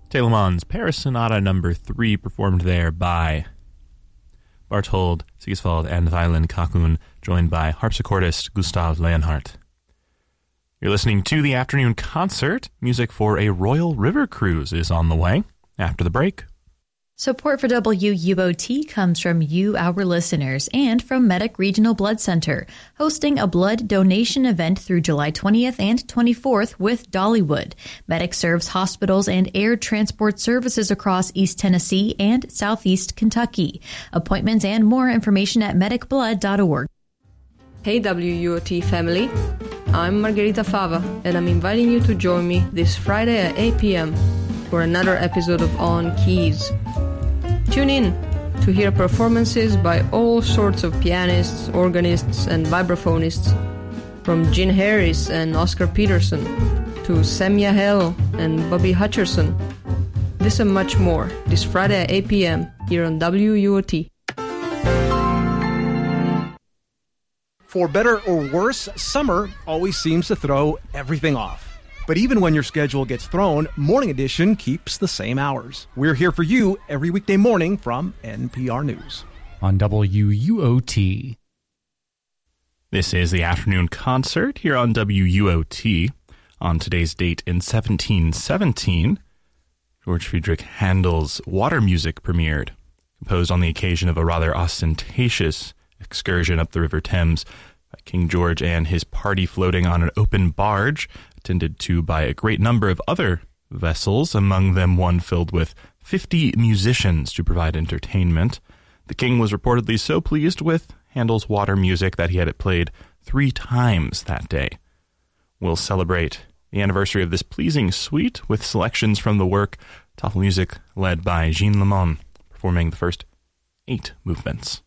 Telemann's Paris Sonata No. 3, performed there by Barthold Sigisvald and violin Kakun, joined by harpsichordist Gustav Leonhardt. You're listening to the afternoon concert. Music for a Royal River cruise is on the way after the break. Support for WUOT comes from you, our listeners, and from Medic Regional Blood Center, hosting a blood donation event through July 20th and 24th with Dollywood. Medic serves hospitals and air transport services across East Tennessee and Southeast Kentucky. Appointments and more information at medicblood.org. Hey WUOT family, I'm Margherita Fava, and I'm inviting you to join me this Friday at 8 p.m. for another episode of On Keys. Tune in to hear performances by all sorts of pianists, organists, and vibraphonists, from Gene Harris and Oscar Peterson to Sam Yahel and Bobby Hutcherson. This and much more this Friday at 8 p.m. here on WUOT. For better or worse, summer always seems to throw everything off. But even when your schedule gets thrown, Morning Edition keeps the same hours. We're here for you every weekday morning from NPR News. On WUOT. This is the afternoon concert here on WUOT. On today's date in 1717, George Friedrich Handel's Water Music premiered, composed on the occasion of a rather ostentatious excursion up the River Thames by King George and his party floating on an open barge, attended to by a great number of other vessels, among them one filled with 50 musicians to provide entertainment. The king was reportedly so pleased with Handel's water music that he had it played 3 times that day. We'll celebrate the anniversary of this pleasing suite with selections from the work, Tafelmusik led by Jean Lemon, performing the first 8 movements.